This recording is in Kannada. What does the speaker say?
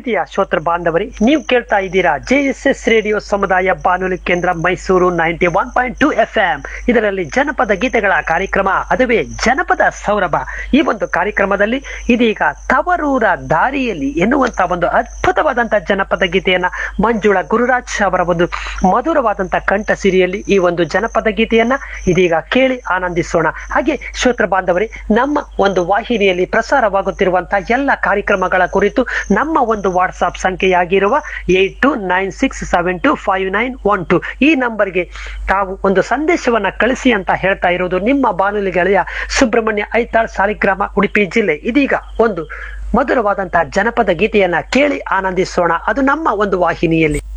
ಪ್ರೀತಿಯ ಶ್ರೋತೃ ಬಾಂಧವರೇ, ನೀವು ಕೇಳ್ತಾ ಇದ್ದೀರಾ JSS ರೇಡಿಯೋ ಸಮುದಾಯ ಬಾನುಲಿ ಕೇಂದ್ರ ಮೈಸೂರು 91.2 FM. ಇದರಲ್ಲಿ ಜನಪದ ಗೀತೆಗಳ ಕಾರ್ಯಕ್ರಮ, ಅದುವೇ ಜನಪದ ಸೌರಭ. ಈ ಒಂದು ಕಾರ್ಯಕ್ರಮದಲ್ಲಿ ಇದೀಗ ತವರೂರ ದಾರಿಯಲ್ಲಿ ಎನ್ನುವಂತ ಒಂದು ಅದ್ಭುತವಾದಂತಹ ಜನಪದ ಗೀತೆಯನ್ನ ಮಂಜುಳಾ ಗುರುರಾಜ್ ಅವರ ಒಂದು ಮಧುರವಾದಂತಹ ಕಂಠ ಸಿರಿಯಲ್ಲಿ ಈ ಒಂದು ಜನಪದ ಗೀತೆಯನ್ನ ಇದೀಗ ಕೇಳಿ ಆನಂದಿಸೋಣ. ಹಾಗೆ ಶ್ರೋತೃ ಬಾಂಧವರೇ, ನಮ್ಮ ಒಂದು ವಾಹಿನಿಯಲ್ಲಿ ಪ್ರಸಾರವಾಗುತ್ತಿರುವಂತಹ ಎಲ್ಲ ಕಾರ್ಯಕ್ರಮಗಳ ಕುರಿತು ನಮ್ಮ ಒಂದು ವಾಟ್ಸ್ಆಪ್ ಸಂಖ್ಯೆಯಾಗಿರುವ 8296725912 ಈ ನಂಬರ್ಗೆ ತಾವು ಒಂದು ಸಂದೇಶವನ್ನ ಕಳಿಸಿ ಅಂತ ಹೇಳ್ತಾ ಇರೋದು ನಿಮ್ಮ ಬಾನುಲಿ ಗೆಳೆಯ ಸುಬ್ರಹ್ಮಣ್ಯ ಐತಾಳ್, ಸಾಲಿಗ್ರಾಮ, ಉಡುಪಿ ಜಿಲ್ಲೆ. ಇದೀಗ ಒಂದು ಮಧುರವಾದಂತಹ ಜನಪದ ಗೀತೆಯನ್ನ ಕೇಳಿ ಆನಂದಿಸೋಣ, ಅದು ನಮ್ಮ ಒಂದು ವಾಹಿನಿಯಲ್ಲಿ.